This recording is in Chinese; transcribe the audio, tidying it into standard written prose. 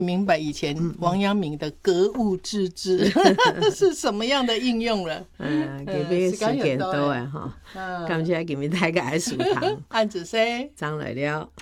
明白以前王阳明的格物致知是什么样的应用了。 今日时间多哈，感谢今日大家的收听。 按子说， 张来了。